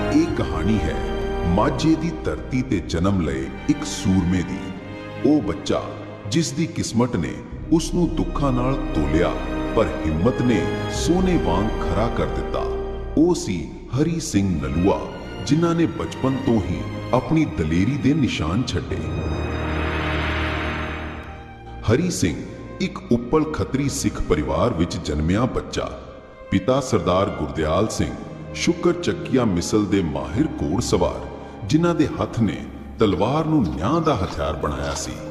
ਇਹ ਕਹਾਣੀ ਹੈ ਮਾਝੇ ਦੀ ਧਰਤੀ ਤੇ ਜਨਮ ਲਏ ਇੱਕ ਸੂਰਮੇ ਦੀ। ਉਹ ਬੱਚਾ ਜਿਸ ਦੀ ਕਿਸਮਤ ਨੇ ਉਸ ਨੂੰ ਦੁੱਖਾਂ ਨਾਲ ਤੋਲਿਆ, ਪਰ ਹਿੰਮਤ ਨੇ ਸੋਨੇ ਵਾਂਗ ਖਰਾ ਕਰ ਦਿੱਤਾ। ਉਹ ਸੀ ਹਰੀ ਸਿੰਘ ਨਲੂਆ, ਜਿਨ੍ਹਾਂ ਨੇ ਬਚਪਨ ਤੋਂ ਹੀ ਆਪਣੀ ਦਲੇਰੀ ਦੇ ਨਿਸ਼ਾਨ ਛੱਡੇ। ਹਰੀ ਸਿੰਘ ਇੱਕ ਉੱਪਲ ਖੱਤਰੀ ਸਿੱਖ ਪਰਿਵਾਰ ਵਿੱਚ ਜਨਮਿਆ ਬੱਚਾ। ਪਿਤਾ ਸਰਦਾਰ ਗੁਰਦਿਆਲ ਸਿੰਘ ਸ਼ੁਕਰ ਚੱਕੀਆ ਮਿਸਲ ਦੇ ਮਾਹਿਰ ਘੋੜ ਸਵਾਰ, ਜਿਨ੍ਹਾਂ ਦੇ ਹੱਥ ਨੇ ਤਲਵਾਰ ਨੂੰ ਨਿਆਂ ਦਾ ਹਥਿਆਰ ਬਣਾਇਆ ਸੀ।